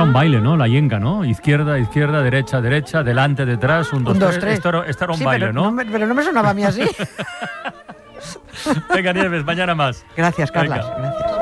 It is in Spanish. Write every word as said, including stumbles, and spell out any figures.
un baile, ¿no? La yenga, ¿no? Izquierda, izquierda, derecha, derecha, delante, detrás, un, dos, Un, dos, tres. tres. Esto era, esto era un Sí, baile, pero ¿no? no me, pero no me sonaba a mí así. Venga, Nieves, mañana más. Gracias, Carlas. Venga. Gracias.